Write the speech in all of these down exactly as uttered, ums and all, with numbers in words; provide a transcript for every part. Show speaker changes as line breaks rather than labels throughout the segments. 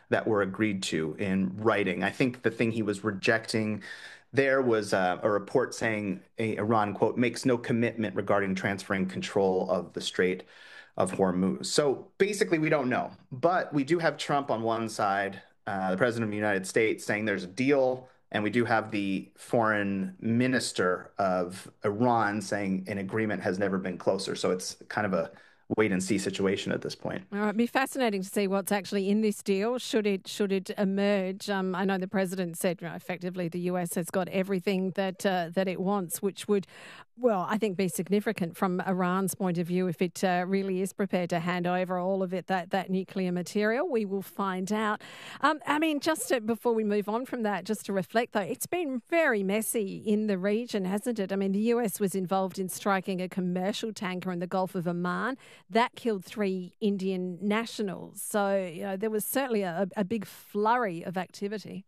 that were agreed to in writing. I think the thing he was rejecting there was uh, a report saying eh, Iran, quote, makes no commitment regarding transferring control of the Strait of Hormuz. So basically, we don't know. But we do have Trump on one side, uh, the president of the United States, saying there's a deal. And we do have the foreign minister of Iran saying an agreement has never been closer. So it's kind of a wait and see situation at this point.
All right, it'd be fascinating to see what's actually in this deal. Should it should it emerge? Um, I know the president said, you know, effectively the U S has got everything that uh, that it wants, which would, well, I think be significant from Iran's point of view if it uh, really is prepared to hand over all of it, that that nuclear material. We will find out. Um, I mean, just to, before we move on from that, just to reflect though, it's been very messy in the region, hasn't it? I mean, the U S was involved in striking a commercial tanker in the Gulf of Oman. That killed three Indian nationals. So, you know, there was certainly a, a big flurry of activity.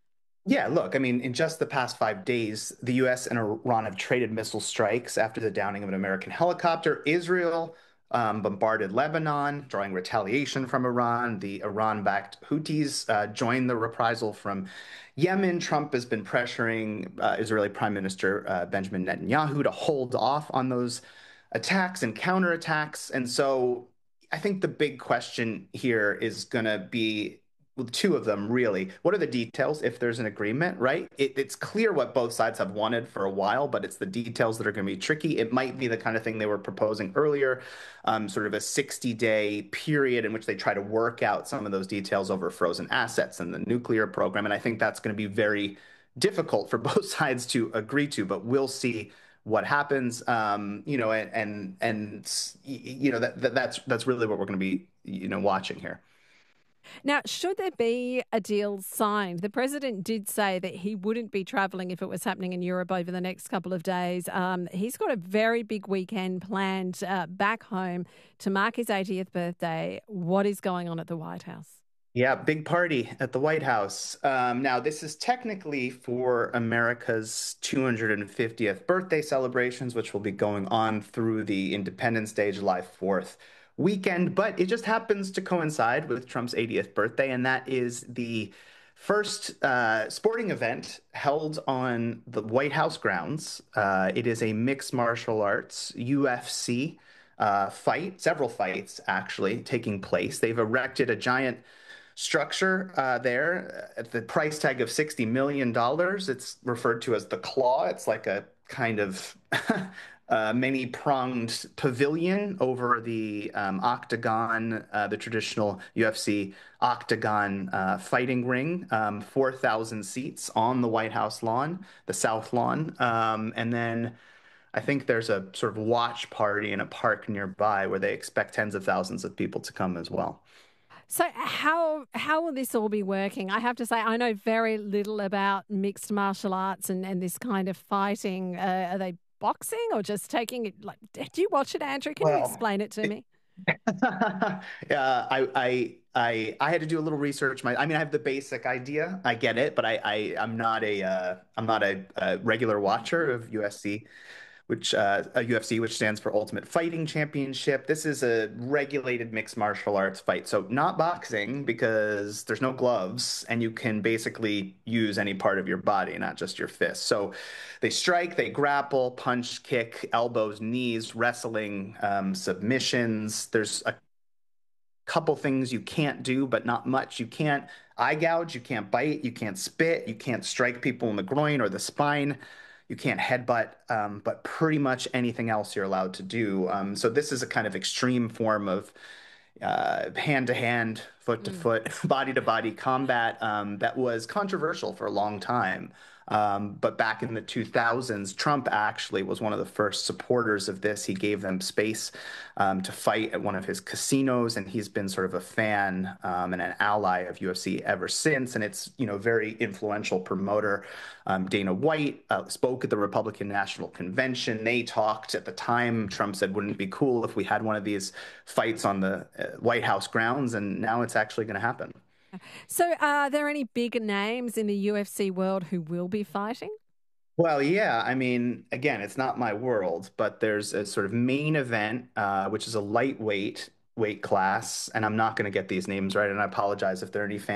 Yeah, look, I mean, in just the past five days, the U S and Iran have traded missile strikes after the downing of an American helicopter. Israel um, bombarded Lebanon, drawing retaliation from Iran. The Iran-backed Houthis uh, joined the reprisal from Yemen. Trump has been pressuring uh, Israeli Prime Minister uh, Benjamin Netanyahu to hold off on those attacks and counterattacks. And so I think the big question here is going to be well, two of them, really. What are the details if there's an agreement, right? It, it's clear what both sides have wanted for a while, but it's the details that are going to be tricky. It might be the kind of thing they were proposing earlier, um, sort of a sixty day period in which they try to work out some of those details over frozen assets and the nuclear program. And I think that's going to be very difficult for both sides to agree to, but we'll see what happens. Um, you know, and and, and you know that, that that's that's really what we're going to be, you know, watching here.
Now, should there be a deal signed? The president did say that he wouldn't be travelling if it was happening in Europe over the next couple of days. Um, he's got a very big weekend planned uh, back home to mark his eightieth birthday. What is going on at the White House?
Yeah, big party at the White House. Um, now, this is technically for America's two hundred fiftieth birthday celebrations, which will be going on through the Independence Day, July fourth weekend, but it just happens to coincide with Trump's eightieth birthday, and that is the first uh, sporting event held on the White House grounds. Uh, it is a mixed martial arts, U F C, uh, fight, several fights actually taking place. They've erected a giant structure uh, there at the price tag of sixty million dollars. It's referred to as the Claw. It's like a kind of uh, many-pronged pavilion over the um, octagon, uh, the traditional U F C octagon uh, fighting ring, um, four thousand seats on the White House lawn, the South Lawn. Um, and then I think there's a sort of watch party in a park nearby where they expect tens of thousands of people to come as well.
So how how will this all be working? I have to say, I know very little about mixed martial arts and, and this kind of fighting. Uh, are they boxing or just taking it? Like, do you watch it, Andrew? Can you
Well,
explain it to me?
yeah, I, I, I, I had to do a little research. My, I mean, I have the basic idea. I get it, but I, I, I'm not a, uh, I'm not a, a regular watcher of U F C, which uh, a U F C, which stands for Ultimate Fighting Championship. This is a regulated mixed martial arts fight, so not boxing because there's no gloves, and you can basically use any part of your body, not just your fists. So they strike, they grapple, punch, kick, elbows, knees, wrestling, um, submissions. There's a couple things you can't do, but not much. You can't eye gouge, you can't bite, you can't spit, you can't strike people in the groin or the spine. You can't headbutt, um, but pretty much anything else you're allowed to do. Um, so this is a kind of extreme form of uh, hand-to-hand,
Mm.
foot-to-foot, body-to-body combat um, that was controversial for a long time. Um, but back in the two thousands, Trump actually was one of the first supporters of this. He gave them space um, to fight at one of his casinos, and he's been sort of a fan um, and an ally of U F C ever since. And it's, you know, very influential promoter. Um, Dana White uh, spoke at the Republican National Convention. They talked at the time. Trump said, wouldn't it be cool if we had one of these fights on the uh, White House grounds? And now it's actually going to happen.
So are there any big names in the U F C world who will be fighting?
Well, yeah, I mean, again, it's not my world, but there's a sort of main event, uh, which is a lightweight weight class, and I'm not going to get these names right, and I apologize if there are any fans